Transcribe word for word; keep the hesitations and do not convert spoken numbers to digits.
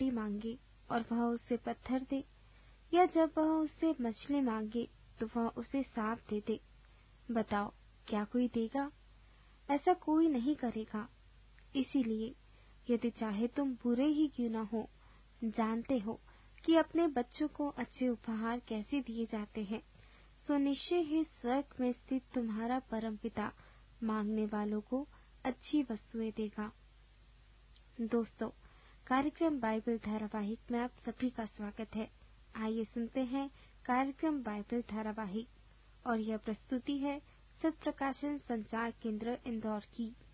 रोटी मांगे और वह उसे पत्थर दे, या जब वह उससे मछली मांगे तो वह उसे सांप दे दे? बताओ, क्या कोई देगा? ऐसा कोई नहीं करेगा। इसीलिए यदि चाहे तुम बुरे ही क्यों न हो, जानते हो कि अपने बच्चों को अच्छे उपहार कैसे दिए जाते हैं, तो निश्चय ही स्वर्ग में स्थित तुम्हारा परमपिता मांगने वालों को अच्छी वस्तुएं देगा। दोस्तों, कार्यक्रम बाइबल धारावाहिक में आप सभी का स्वागत है। आइए सुनते हैं कार्यक्रम बाइबल धारावाहिक, और यह प्रस्तुति है सत्य प्रकाशन संचार केंद्र इंदौर की।